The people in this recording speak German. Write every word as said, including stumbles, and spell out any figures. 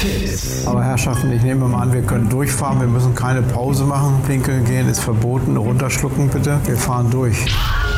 Aber Herrschaften, ich nehme mal an, wir können durchfahren. Wir müssen keine Pause machen. Pinkeln gehen ist verboten. Runterschlucken bitte. Wir fahren durch.